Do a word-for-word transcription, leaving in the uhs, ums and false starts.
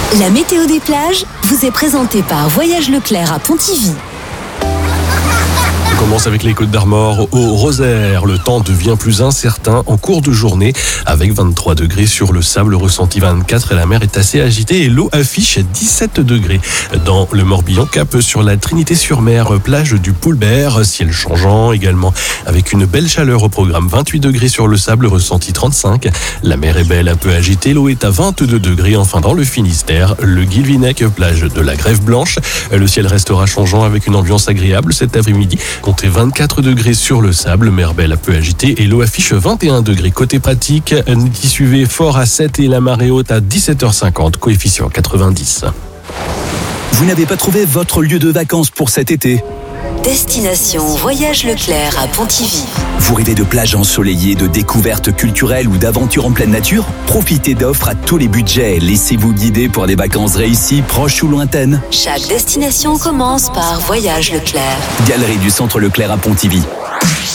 La météo des plages vous est présentée par Voyage Leclerc à Pontivy. On commence avec les Côtes d'Armor au Rosaire. Le temps devient plus incertain en cours de journée avec vingt-trois degrés sur le sable, ressenti vingt-quatre et la mer est assez agitée et l'eau affiche dix-sept degrés. Dans le Morbihan, cap sur la Trinité-sur-Mer, plage du Poulbert, ciel changeant également avec une belle chaleur au programme. vingt-huit degrés sur le sable, ressenti trente-cinq. La mer est belle, un peu agitée, l'eau est à vingt-deux degrés. Enfin dans le Finistère, le Guilvinec, plage de la Grève Blanche. Le ciel restera changeant avec une ambiance agréable cet après-midi. Comptez vingt-quatre degrés sur le sable, mer belle un peu agitée et l'eau affiche vingt et un degrés. Côté pratique, y suivez fort à sept et la marée haute à dix-sept heures cinquante, coefficient quatre-vingt-dix. Vous n'avez pas trouvé votre lieu de vacances pour cet été ? Destination Voyage Leclerc à Pontivy. Vous rêvez de plages ensoleillées, de découvertes culturelles ou d'aventures en pleine nature ? Profitez d'offres à tous les budgets. Laissez-vous guider pour des vacances réussies, proches ou lointaines. Chaque destination commence par Voyage Leclerc. Galerie du Centre Leclerc à Pontivy.